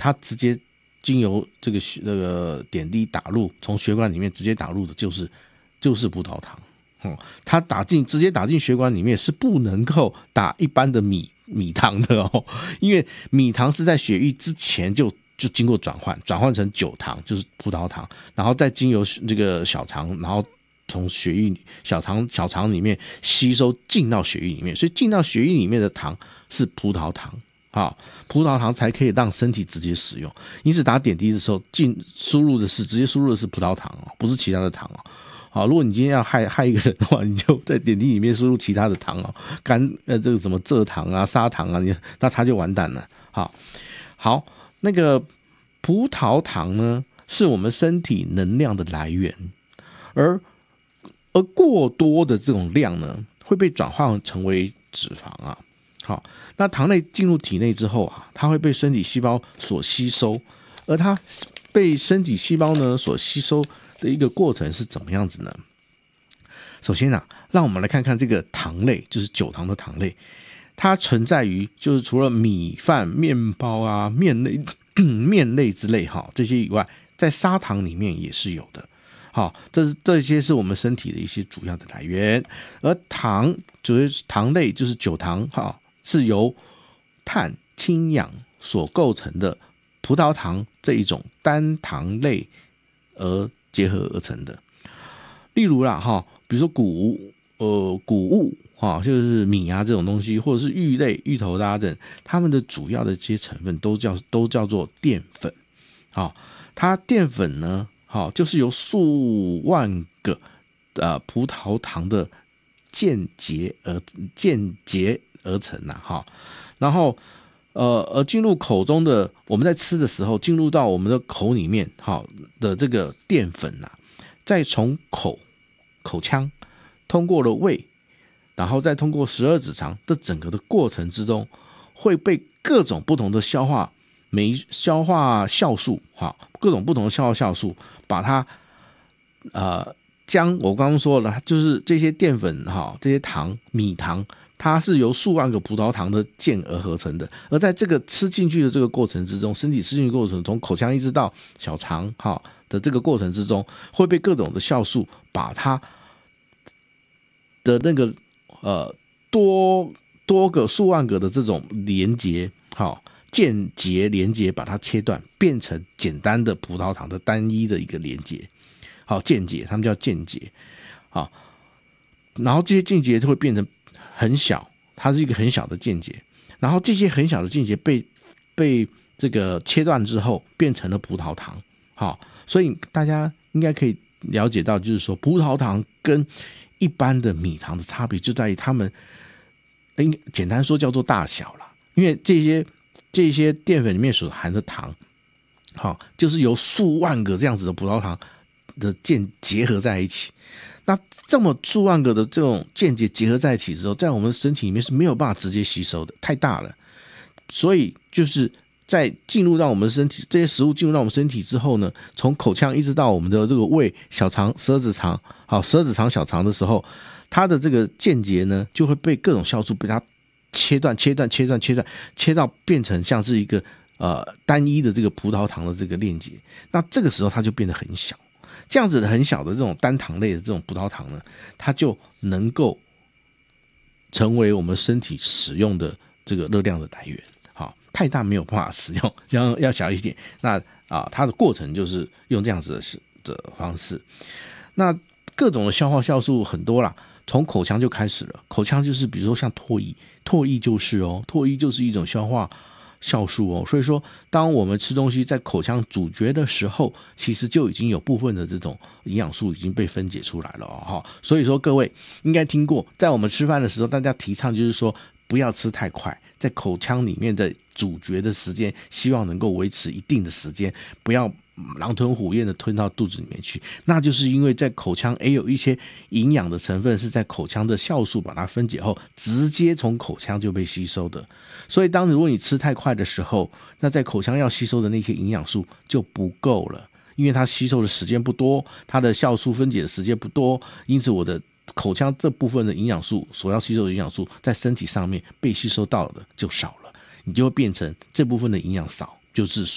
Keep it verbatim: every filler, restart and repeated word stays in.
它直接经由这个那个点滴打入，从血管里面直接打入的就是就是葡萄糖。哦，它打进直接打进血管里面是不能够打一般的米米糖的哦，因为米糖是在血液之前就就经过转换，转换成酒糖，就是葡萄糖，然后再经由这个小肠，然后从血液小肠小肠里面吸收进到血液里面，所以进到血液里面的糖是葡萄糖。好，葡萄糖才可以让身体直接使用。因此打点滴的时候，进输入的是直接输入的是葡萄糖哦，不是其他的糖哦。好，如果你今天要害害一个人的话，你就在点滴里面输入其他的糖哦，甘呃这个什么蔗糖啊、砂糖啊，你那他就完蛋了。好，好，那个葡萄糖呢，是我们身体能量的来源，而而过多的这种量呢，会被转换成为脂肪啊。好，那糖类进入体内之后啊，它会被身体细胞所吸收，而它被身体细胞呢所吸收的一个过程是怎么样子呢？首先啊，让我们来看看这个糖类，就是酒糖的糖类，它存在于就是除了米饭、面包啊、面类、面类之类哈这些以外，在砂糖里面也是有的。好，这是这些是我们身体的一些主要的来源，而糖主要是糖类，就是酒糖哈。是由碳、氢、氧所构成的葡萄糖这一种单糖类而结合而成的。例如啦哈，比如说谷呃谷物哈，就是米啊这种东西，或者是芋类、芋头啦等，它们的主要的这些成分都叫都叫做淀粉。好，它淀粉呢，好就是由数万个呃葡萄糖的间结而间结。而成呐、啊，哈，然后呃而进入口中的，我们在吃的时候进入到我们的口里面，好的这个淀粉呐、啊，再从口口腔通过了胃，然后再通过十二指肠的整个的过程之中，会被各种不同的消化酶、消化酵素，哈，各种不同的消化酵素把它呃将我刚刚说了，就是这些淀粉哈，这些糖米糖。它是由数万个葡萄糖的键而合成的，而在这个吃进去的这个过程之中，身体吃进去的过程，从口腔一直到小肠哈的这个过程之中，会被各种的酵素把它的那个呃多多个数万个的这种连结，好间接连结，把它切断，变成简单的葡萄糖的单一的一个连结，好间接，他们叫间接，好，然后这些间接就会变成。很小，它是一个很小的间接，然后这些很小的间接被被这个切断之后，变成了葡萄糖。好，所以大家应该可以了解到，就是说葡萄糖跟一般的米糖的差别就在于它们，简单说叫做大小啦，因为这些这些淀粉里面所含的糖，好，就是由数万个这样子的葡萄糖的键结合在一起。那这么数万个的这种间接结合在一起之后，在我们的身体里面是没有办法直接吸收的，太大了。所以就是在进入到我们身体，这些食物进入到我们身体之后呢，从口腔一直到我们的这个胃、小肠、十二指肠，好，十二指肠、小肠的时候，它的这个间接呢，就会被各种酵素被它切断、切断、切断、切断，切到变成像是一个呃单一的这个葡萄糖的这个链接。那这个时候它就变得很小。这样子的很小的这种单糖类的这种葡萄糖呢，它就能够成为我们身体使用的这个热量的来源。好，太大没有办法使用，要要小一点。那啊，它的过程就是用这样子的的方式。那各种的消化酵素很多啦，从口腔就开始了。口腔就是比如说像唾液，唾液就是哦，唾液就是一种消化。酵素哦，所以说当我们吃东西在口腔咀嚼的时候，其实就已经有部分的这种营养素已经被分解出来了哦。所以说各位应该听过，在我们吃饭的时候，大家提倡就是说不要吃太快，在口腔里面的咀嚼的时间，希望能够维持一定的时间，不要狼吞虎咽的吞到肚子里面去。那就是因为在口腔也有一些营养的成分是在口腔的酵素把它分解后，直接从口腔就被吸收的。所以当如果你吃太快的时候，那在口腔要吸收的那些营养素就不够了，因为它吸收的时间不多，它的酵素分解的时间不多，因此我的口腔这部分的营养素所要吸收的营养素在身体上面被吸收到的就少了，你就会变成这部分的营养少，就是